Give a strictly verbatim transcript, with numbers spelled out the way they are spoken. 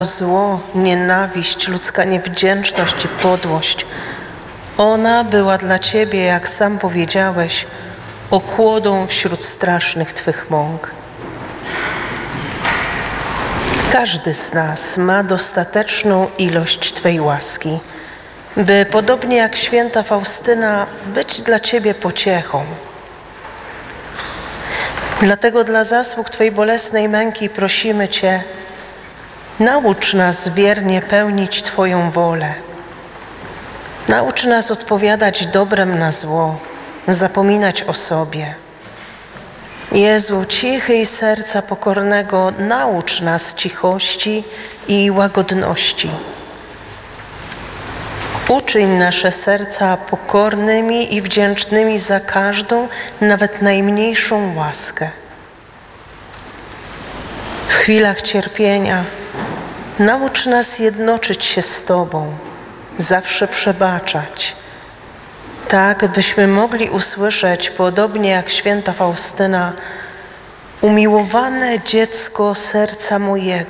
zło, nienawiść, ludzka niewdzięczność i podłość. Ona była dla Ciebie, jak sam powiedziałeś, ochłodą wśród strasznych Twych mąk. Każdy z nas ma dostateczną ilość Twej łaski, by podobnie jak święta Faustyna być dla Ciebie pociechą. Dlatego dla zasług Twej bolesnej męki prosimy Cię, naucz nas wiernie pełnić Twoją wolę. Naucz nas odpowiadać dobrem na zło, zapominać o sobie. Jezu, cichy i serca pokornego, naucz nas cichości i łagodności. Uczyń nasze serca pokornymi i wdzięcznymi za każdą, nawet najmniejszą łaskę. W chwilach cierpienia naucz nas jednoczyć się z Tobą, zawsze przebaczać, tak byśmy mogli usłyszeć, podobnie jak święta Faustyna, umiłowane dziecko serca mojego,